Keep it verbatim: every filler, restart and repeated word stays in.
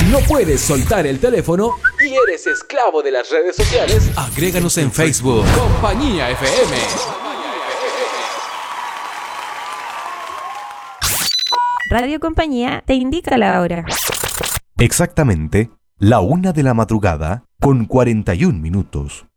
¿No puedes soltar el teléfono y eres esclavo de las redes sociales? Agréganos en Facebook. Compañía F M. Radio Compañía te indica la hora. Exactamente la una de la madrugada con cuarenta y un minutos.